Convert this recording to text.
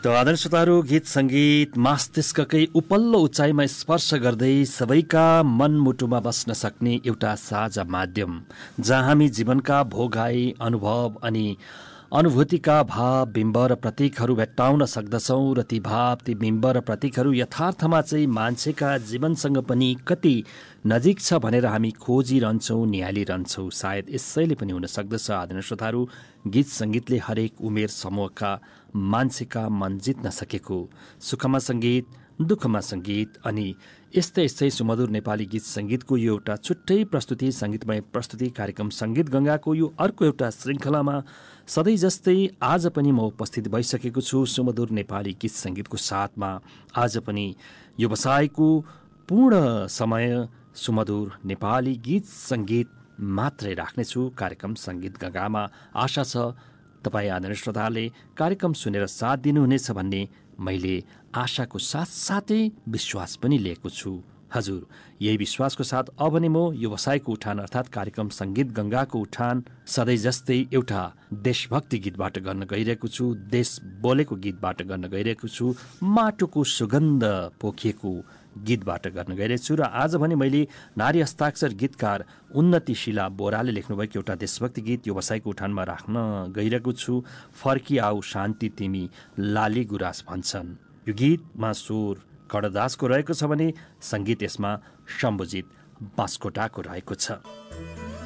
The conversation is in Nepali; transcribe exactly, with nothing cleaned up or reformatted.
त आदर्श श्रोताहरू, गीत सङ्गीत मस्तिष्ककै उपल्लो उचाइमा स्पर्श गर्दै सबैका मनमुटुमा बस्न सक्ने एउटा साझा माध्यम, जहाँ हामी जीवनका भोगाई, अनुभव अनि अनुभूतिका भाव, बिम्ब र प्रतीकहरू भेट्टाउन सक्दछौँ र ती भाव, ती बिम्ब र प्रतीकहरू यथार्थमा चाहिँ मान्छेका जीवनसँग पनि कति नजिक छ भनेर हामी खोजिरहन्छौँ, निहालिरहन्छौँ। सायद यसैले पनि हुन सक्दछ आदरणीय श्रोताहरू, गीत सङ्गीतले हरेक उमेर समूहका मान्छेका मन जित्न सकेको। सुखमा सङ्गीत, दुःखमा सङ्गीत अनि यस्तै यस्तै सुमधुर नेपाली गीत सङ्गीतको यो एउटा छुट्टै प्रस्तुति, सङ्गीतमय प्रस्तुति कार्यक्रम सङ्गीत गङ्गाको यो अर्को एउटा श्रृङ्खलामा सधैँ जस्तै आज पनि म उपस्थित भइसकेको छु सुमधुर नेपाली गीत सङ्गीतको साथमा। आज पनि व्यवसायको पूर्ण समय सुमधुर नेपाली गीत सङ्गीत मात्रै राख्नेछु कार्यक्रम सङ्गीत गङ्गामा। आशा छ तपाईँ आदरणीय श्रोताले कार्यक्रम सुनेर साथ दिनुहुनेछ भन्ने मैले आशाको साथसाथै विश्वास पनि लिएको छु। हजुर, यही विश्वासको साथ अब नै म व्यवसायको उठान अर्थात् कार्यक्रम सङ्गीत गङ्गाको उठान सधैँ जस्तै एउटा देशभक्ति गीतबाट गर्न गइरहेको छु, देश बोलेको गीतबाट गर्न गइरहेको छु, माटोको सुगन्ध पोखिएको गीतबाट गर्न गइरहेको छु। र आज भने मैले नारी हस्ताक्षर गीतकार उन्नतिशिला बोराले लेख्नुभएको एउटा देशभक्ति गीत व्यवसायको उठानमा राख्न गइरहेको छु। फर्की आऊ शान्ति तिमी लाली गुराँस भन्छन्। यो गीतमा स्वर कडदासको रहेको छ भने सङ्गीत यसमा शम्भुजित बास्कोटाको रहेको छ।